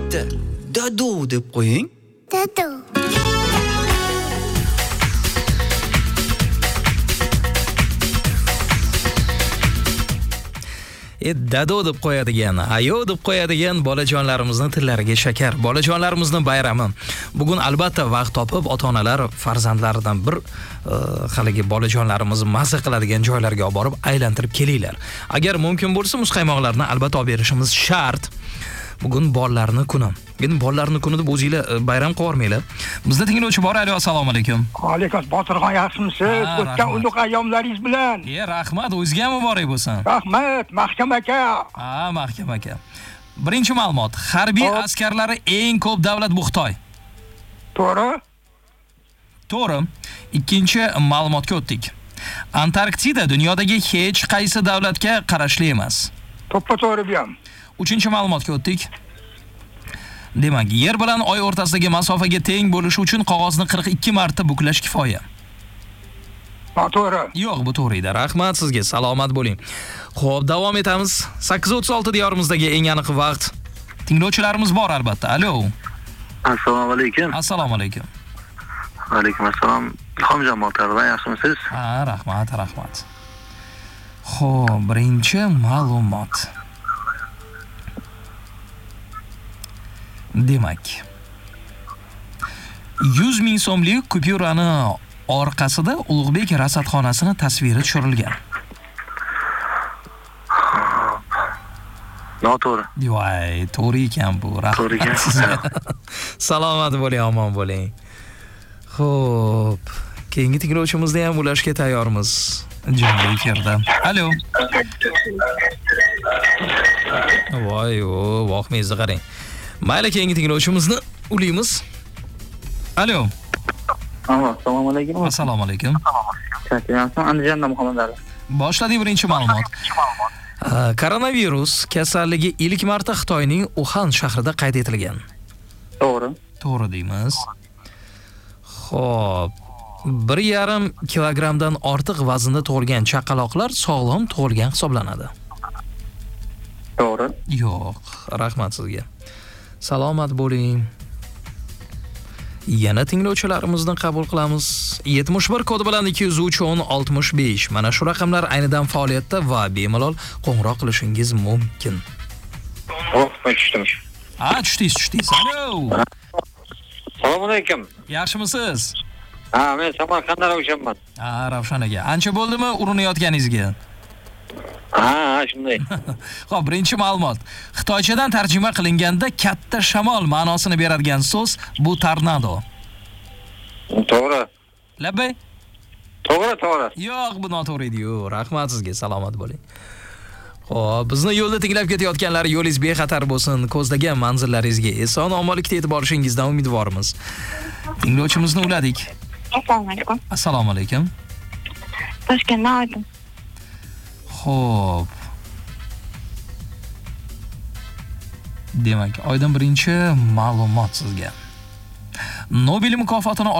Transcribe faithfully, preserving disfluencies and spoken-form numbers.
bitta Dado deb qo'ying. Dado. E, dado deb qo'yadigan, ayo deb qo'yadigan bolajonlarimizning tillariga shakar, bolajonlarimizning bayrami. Bugun albatta vaqt topib ota-onalar farzandlaridan bir e, haligi bolajonlarimizni mazza qiladigan joylarga olib borib aylantirib kelinglar. Agar mumkin bo'lsa muzqaymoqlarni albatta olib berishimiz shart. Bugun bolalarning kuni. Endi bolalarning kuni deb o'zingizlar bayram qilvormanglar. Bizda tinglovchi bor. Alo, assalomu alaykum. Alaykum, Botirxon, yaxshimisiz? O'tgan ulug' ayyomlaringiz bilan. E, rahmat, o'zingizga muborak bo'lsin. Rahmat, Mahkam aka. Ha, Mahkam aka. Birinchi ma'lumot, harbiy askarlari eng ko'p davlat bu Xitoy. To'g'ri? To'g'ri. Ikkinchi ma'lumotga o'tdik. Antarktida dunyodagi hech qaysi davlatga qarashli emas. To'ppa-to'g'ri bu ham. Uchinchi ma'lumotga o'tdik. Demak, yer bilan oy o'rtasidagi masofaga teng bo'lishi uchun qog'ozni qirq ikki marta buklash kifoya. Ha, to'g'ri. Yo'q, bu to'g'ri edi. Rahmat sizga. Salomat bo'ling. Xo'p, davom etamiz. sakkiz o'ttiz olti diyorimizdagi eng aniq vaqt. Tinglovchilarimiz bor albatta. Alo. Assalomu alaykum. Assalomu alaykum. Alaykum assalom. Ilhomjon Motordan yaxshimisiz? Ha, rahmat, rahmat. Xo'p, birinchi ma'lumot. Demak, yuz ming so'mlik kupyurani orqasida Ulug'bek rasadxonasining tasviri tushirilgan. Noto'g'ri. Voy, to'g'ri ekan bu. To'g'ri ekan. Salomat bo'ling, omon bo'ling. Xo'p, keyingi tinglovchimizni ham ulashga tayyormiz. Jonli efirda. Alo. Voy, o, voqmingizni qarang. Mayli, keyingi tinglovchimizni ulaymiz. Alo. Assalomu alaykum. Assalomu alaykum. Yaxshimisiz? Andijondan Muhammad Ali. Boshladik birinchi ma'lumot. Koronavirus kasalligi ilk marta Xitoyning Uxan shahrida qayd etilgan. To'g'ri. To'g'ri deymiz. Xo'p, bir yarim kilogrammdan ortiq vaznda tug'ilgan chaqaloqlar sog'lom tug'ilgan hisoblanadi. To'g'ri. Yo'q, rahmat sizga. Salomat bo'ling. Yana tinglovchilarimizni qabul qilamiz. yetmish bir kodi bilan ikki yuz uch o'n oltmish besh. Mana shu raqamlar aynidan faoliyatda va bemalol qo'ng'iroq qilishingiz mumkin. Hop, tushdim. Ha, tushdingiz, tushdingiz. Alo. Assalomu alaykum. Yaxshimisiz? Ha, men Samarqanddan Ravshanman. Ha, Ravshan aka. Ancha bo'ldimi urinayotganingizga? Ha, shunday. Xo'p, birinchi ma'lumot. Xitoychadan tarjima qilinganda katta shamol ma'nosini beradigan so'z bu tornado. To'g'ri. Labbay? To'g'ri, to'g'ri. Yo'q, bu noto'g'ri edi-yu. Rahmat sizga, salomat bo'ling. Xo'p, bizni yo'lda tinglab ketayotganlar yo'lingiz bexatar bo'lsin, ko'zlagan manzillaringizga eson-omonlikda yetib borishingizdan umidvormiz. Tinglovchimizni uladik. Assalomu alaykum. Assalomu alaykum. Toshkentdan Oydin. Xo'p. Demak, Oydin birinchi ma'lumot sizga. Nobel mukofotini